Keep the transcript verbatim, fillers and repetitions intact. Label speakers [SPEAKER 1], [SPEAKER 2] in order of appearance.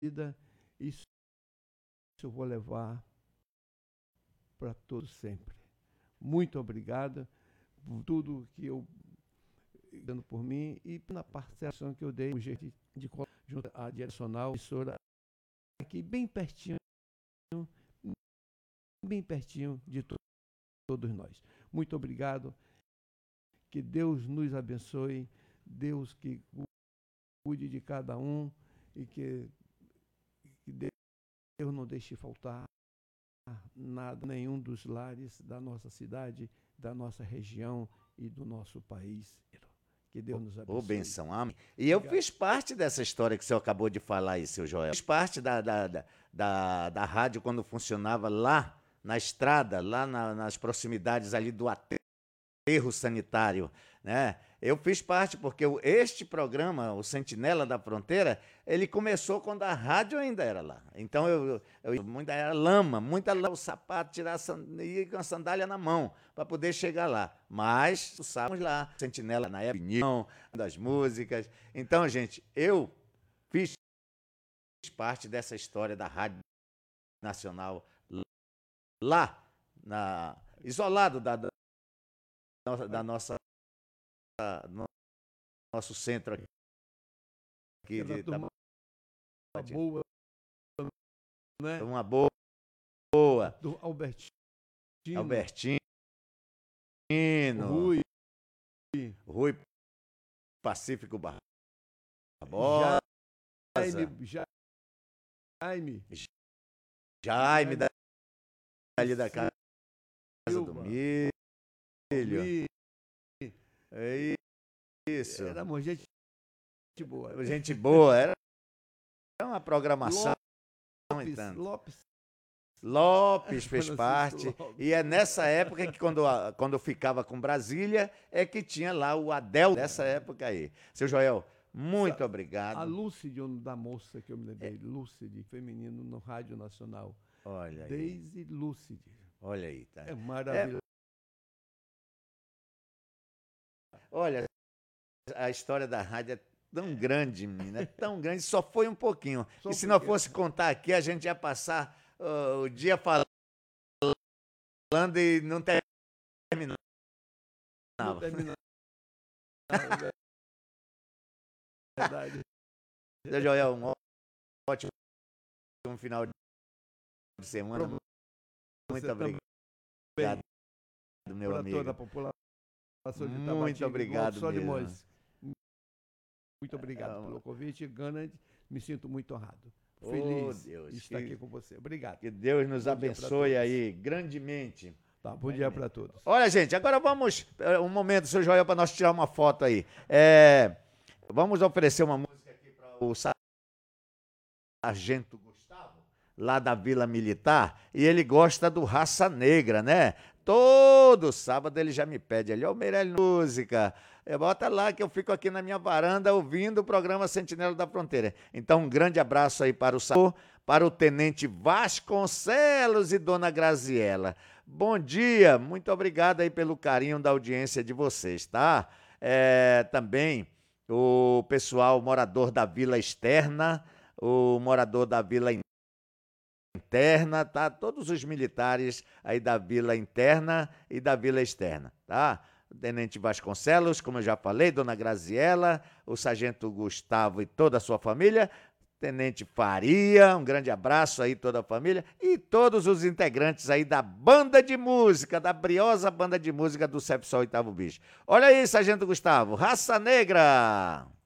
[SPEAKER 1] vida, isso eu vou levar para todos sempre. Muito obrigado por tudo que eu dando por mim e na participação que eu dei, um jeito de junto à direcional, emissora aqui bem pertinho, bem pertinho de to todos nós. Muito obrigado. Que Deus nos abençoe, Deus que cuide de cada um e que, que Deus não deixe faltar nada, nenhum dos lares da nossa cidade, da nossa região e do nosso país. Que Deus nos abençoe.
[SPEAKER 2] Ô, benção, amém. E eu fiz parte dessa história que o senhor acabou de falar aí, seu Joel. Fiz parte da, da, da, da, da rádio quando funcionava lá na estrada, lá na, nas proximidades ali do aterro sanitário, né? Eu fiz parte porque este programa, o Sentinela da Fronteira, ele começou quando a rádio ainda era lá. Então, eu, eu, eu muita era lama, muita lama, o sapato, tirar a ir com a sandália na mão para poder chegar lá. Mas, estávamos lá, Sentinela na época, das músicas. Então, gente, eu fiz parte dessa história da Rádio Nacional lá, na, isolado da, da, da nossa no nosso centro aqui, aqui de
[SPEAKER 1] uma boa, né?
[SPEAKER 2] Uma boa, boa.
[SPEAKER 1] Do Albertino,
[SPEAKER 2] Albertino,
[SPEAKER 1] Rui,
[SPEAKER 2] Rui Pacífico Barbosa,
[SPEAKER 1] Jaime, Jaime,
[SPEAKER 2] Jaime da, ali da casa do Milho. É isso.
[SPEAKER 1] Era uma gente boa.
[SPEAKER 2] Gente boa. Era uma programação.
[SPEAKER 1] Lopes, Lopes.
[SPEAKER 2] Lopes fez parte. Lopes. E é nessa época que, quando, quando eu ficava com Brasília, é que tinha lá o Adel dessa época aí. Seu Joel, muito
[SPEAKER 1] a,
[SPEAKER 2] obrigado.
[SPEAKER 1] A Lúcide, da moça que eu me lembrei, é. Lúcide, feminino, no Rádio Nacional.
[SPEAKER 2] Olha aí.
[SPEAKER 1] Daisy Lúcide.
[SPEAKER 2] Olha aí, tá?
[SPEAKER 1] É maravilhoso. É.
[SPEAKER 2] Olha, a história da rádio é tão grande, menina, é tão grande, só foi um pouquinho. Só e se não fosse contar aqui, a gente ia passar uh, o dia falando e não terminava.
[SPEAKER 1] Não terminava. É verdade.
[SPEAKER 2] Seu Joel, um ótimo um final de semana. Muito obrigado, meu amigo.
[SPEAKER 1] Toda a população.
[SPEAKER 2] Muito obrigado mesmo.
[SPEAKER 1] Muito obrigado pelo convite, Gana. Me sinto muito honrado.
[SPEAKER 2] Oh,
[SPEAKER 1] Feliz
[SPEAKER 2] Deus,
[SPEAKER 1] de estar
[SPEAKER 2] que,
[SPEAKER 1] aqui com você. Obrigado.
[SPEAKER 2] Que Deus nos bom abençoe aí grandemente.
[SPEAKER 1] Tá, bom dia para todos.
[SPEAKER 2] Olha, gente, agora vamos um momento, seu Joel, para nós tirar uma foto aí. É, vamos oferecer uma música aqui para o Sargento Gustavo, lá da Vila Militar, e ele gosta do Raça Negra, né? Todo sábado ele já me pede ali, ó, Meirelles Música, bota lá que eu fico aqui na minha varanda ouvindo o programa Sentinela da Fronteira. Então, um grande abraço aí para o Saô, para o Tenente Vasconcelos e Dona Graziela. Bom dia, muito obrigado aí pelo carinho da audiência de vocês, tá? É, também o pessoal morador da Vila Externa, o morador da Vila Interna, tá? Todos os militares aí da Vila Interna e da Vila Externa, tá? O Tenente Vasconcelos, como eu já falei, Dona Graziela, o Sargento Gustavo e toda a sua família, Tenente Faria, um grande abraço aí toda a família e todos os integrantes aí da banda de música, da briosa banda de música do CEPSOL Oitavo Bicho. Olha aí, Sargento Gustavo, Raça Negra!